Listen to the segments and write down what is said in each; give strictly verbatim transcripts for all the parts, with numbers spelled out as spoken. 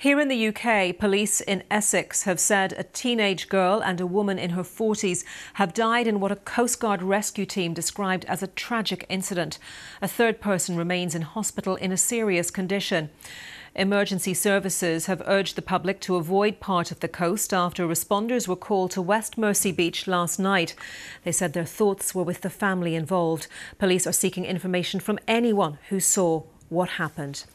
Here in the U K, police in Essex have said a teenage girl and a woman in her forties have died in what a Coast Guard rescue team described as a tragic incident. A third person remains in hospital in a serious condition. Emergency services have urged the public to avoid part of the coast after responders were called to West Mersea Beach last night. They said their thoughts were with the family involved. Police are seeking information from anyone who saw what happened.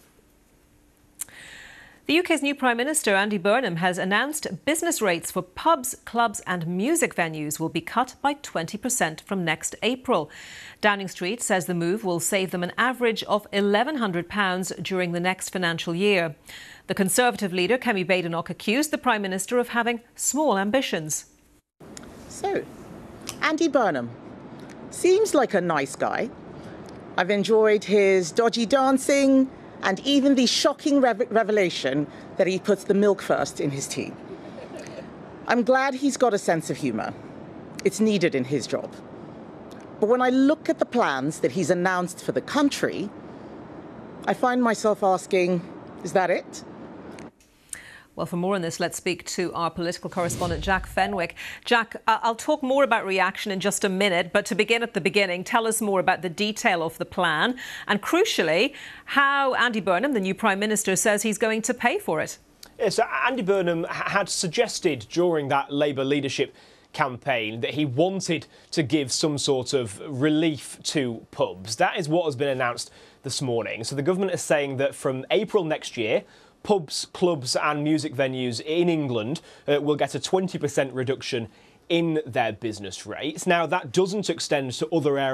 The U K's new Prime Minister, Andy Burnham, has announced business rates for pubs, clubs and music venues will be cut by twenty percent from next April. Downing Street says the move will save them an average of eleven hundred pounds during the next financial year. The Conservative leader, Kemi Badenoch, accused the Prime Minister of having small ambitions. So, Andy Burnham seems like a nice guy. I've enjoyed his dodgy dancing and even the shocking rev revelation that he puts the milk first in his tea. I'm glad he's got a sense of humour. It's needed in his job. But when I look at the plans that he's announced for the country, I find myself asking, is that it? Well, for more on this, let's speak to our political correspondent, Jack Fenwick. Jack, I'll talk more about reaction in just a minute, but to begin at the beginning, tell us more about the detail of the plan and, crucially, how Andy Burnham, the new Prime Minister, says he's going to pay for it. Yeah, so Andy Burnham had suggested during that Labour leadership campaign that he wanted to give some sort of relief to pubs. That is what has been announced this morning. So the government is saying that from April next year, pubs, clubs and music venues in England uh, will get a twenty percent reduction in their business rates. Now, that doesn't extend to other areas